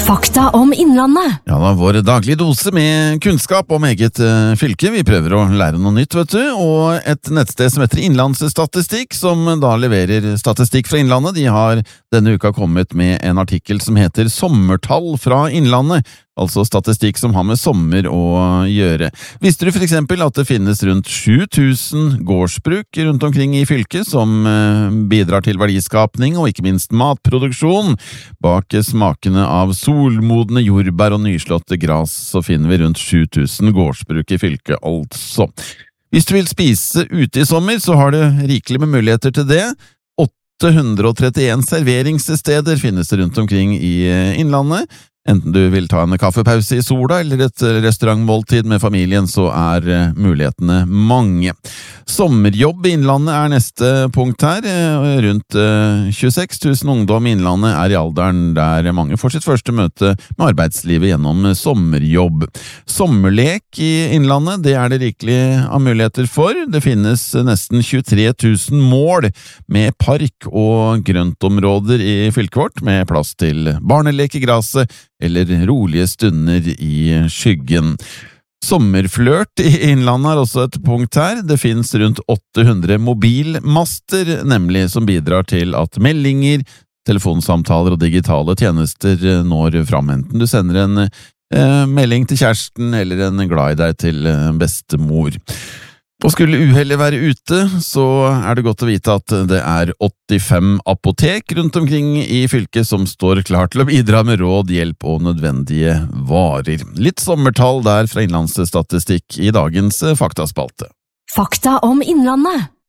Fakta om Innlandet. Ja da, vår daglige dose med kunnskap om eget fylke. Vi prøver å lære noe nytt, vet du. Og et nettsted som heter Innlandsstatistikk, som da leverer statistikk fra Innlandet, de har denne uka kommet med en artikkel som heter Sommertall fra Innlandet. Altså statistikk som har med sommer å gjøre. Visste du for eksempel at det finnes rundt 7000 gårdsbruk rundt omkring i fylket som bidrar til verdiskapning og ikke minst matproduksjon? Bak smakene av solmodne jordbær og nyslåtte gras så finner vi rundt 7000 gårdsbruk i fylket, altså. Hvis du vil spise ute i sommer, så har du rikelig med muligheter til det. 831 serveringssteder finnes det rundt omkring i Innlandet. Enten du vil ta en kaffepause i sola eller et restaurantmåltid med familien, så er mulighetene mange. Sommerjobb i Innlandet er neste punkt her. Rundt 26 000 ungdom i Innlandet er i alderen der mange får sitt første møte med arbeidslivet gjennom sommerjobb. Sommerlek i Innlandet, det er det rikelig av muligheter for. Det finnes nesten 23 000 mål med park- og grøntområder i fylket vårt, med plass til barnelek i graset eller rolige stunder i skyggen. Sommerflørt i Innlandet er også et punkt her. Det finnes rundt 800 mobilmaster, nemlig, som bidrar til at meldinger, telefonsamtaler og digitale tjenester når fram, enten du sender en melding til kjæresten eller en glad i deg til bestemor. Og skulle uhellet være ute, så er det godt å vite at det er 85 apotek rundt omkring i fylket som står klar til å bidra med råd, hjelp og nødvendige varer. Litt sommertall der fra Innlandsstatistikk i dagens faktaspalte. Fakta om Innlandet.